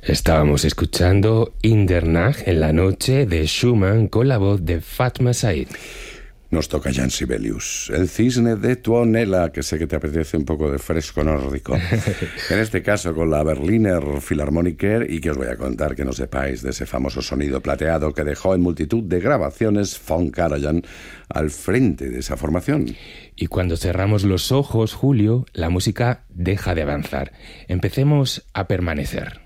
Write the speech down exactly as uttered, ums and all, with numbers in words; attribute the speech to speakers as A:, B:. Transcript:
A: Estábamos escuchando In der Nacht, en la noche, de Schumann con la voz de Fatma Said.
B: Nos toca Jan Sibelius, el cisne de Tuonela, que sé que te apetece un poco de fresco nórdico. En este caso con la Berliner Philharmoniker, y que os voy a contar que no sepáis de ese famoso sonido plateado que dejó en multitud de grabaciones von Karajan al frente de esa formación.
A: Y cuando cerramos los ojos, Julio, la música deja de avanzar. Empecemos a permanecer.